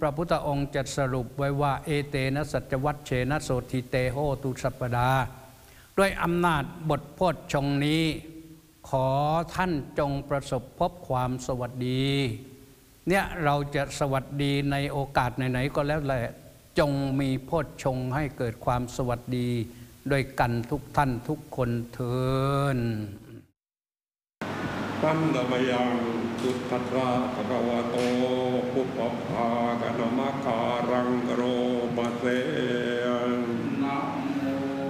พระพุทธองค์จะสรุปไว้ว่าเอเตนะสัจวัตเชนะโสทิเตโหตุสัปปดาด้วยอำนาจบทโพชฌงค์นี้ขอท่านจงประสบพบความสวัสดีเนี่ยเราจะสวัสดีในโอกาสไหนๆก็แล้วแหละจงมีโพชฌงค์ให้เกิดความสวัสดีด้วยกันทุกท่านทุกคนเถิดปันดมยังสุทัตระภะคะวะโตปุปปภาคะนมัคคารังกโรมาเส